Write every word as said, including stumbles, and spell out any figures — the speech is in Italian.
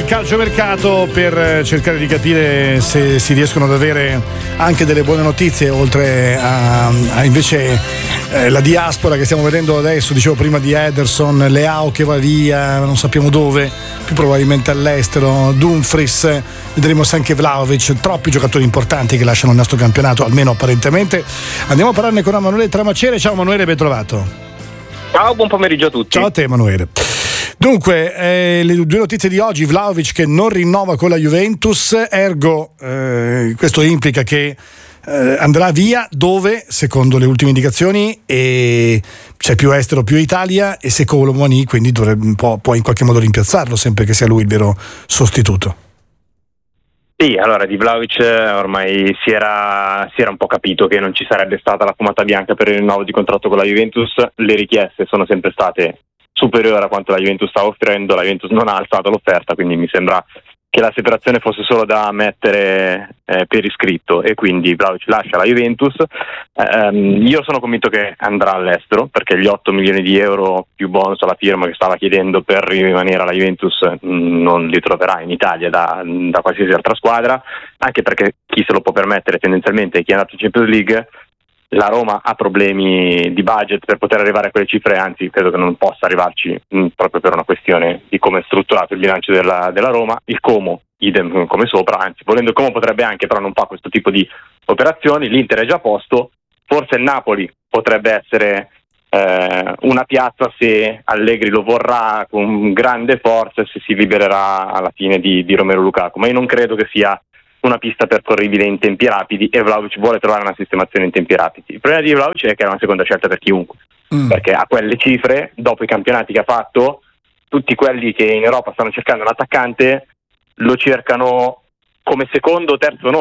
calciomercato per cercare di capire se si riescono ad avere anche delle buone notizie, oltre a, a invece eh, la diaspora che stiamo vedendo adesso. Dicevo prima di Ederson, Leao che va via, non sappiamo dove, più probabilmente all'estero, Dumfries, vedremo se anche Vlahovic, troppi giocatori importanti che lasciano il nostro campionato, almeno apparentemente. Andiamo a parlarne con Emanuele Tramacere. Ciao Emanuele, ben trovato. Ciao, buon pomeriggio a tutti. Ciao a te Emanuele. Dunque, eh, le due notizie di oggi: Vlahovic che non rinnova con la Juventus, ergo eh, questo implica che eh, andrà via dove, secondo le ultime indicazioni, e c'è più estero più Italia, e se Colomani quindi dovrebbe, può, può in qualche modo rimpiazzarlo, sempre che sia lui il vero sostituto. Sì, allora di Vlahovic ormai si era, si era un po' capito che non ci sarebbe stata la fumata bianca per il rinnovo di contratto con la Juventus. Le richieste sono sempre state superiore a quanto la Juventus stava offrendo, la Juventus non ha alzato l'offerta, quindi mi sembra che la separazione fosse solo da mettere eh, per iscritto, e quindi Vlahovic lascia la Juventus. Um, io sono convinto che andrà all'estero, perché gli otto milioni di euro più bonus alla firma che stava chiedendo per rimanere alla Juventus mh, non li troverà in Italia da, da qualsiasi altra squadra, anche perché chi se lo può permettere tendenzialmente è chi è andato in Champions League. La Roma ha problemi di budget per poter arrivare a quelle cifre, anzi credo che non possa arrivarci mh, proprio per una questione di come è strutturato il bilancio della, della Roma. Il Como, idem come sopra, anzi volendo il Como potrebbe anche, però non fa questo tipo di operazioni. L'Inter è già a posto, forse il Napoli potrebbe essere eh, una piazza se Allegri lo vorrà con grande forza e se si libererà alla fine di, di Romelu Lukaku, ma io non credo che sia una pista percorribile in tempi rapidi, e Vlahovic vuole trovare una sistemazione in tempi rapidi. Il problema di Vlahovic è che è una seconda scelta per chiunque, mm. perché a quelle cifre, dopo i campionati che ha fatto, tutti quelli che in Europa stanno cercando un attaccante lo cercano come secondo o terzo nome.